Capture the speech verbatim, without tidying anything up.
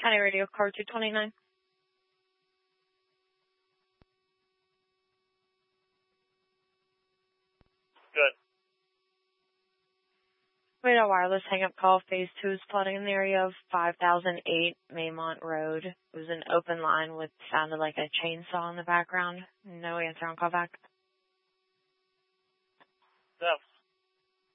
County Radio Car two twenty-nine. Good. Radar Wireless hang-up call. Phase two is plotting in the area of five thousand eight Maymont Road. It was an open line with sounded like a chainsaw in the background. No answer on callback. No.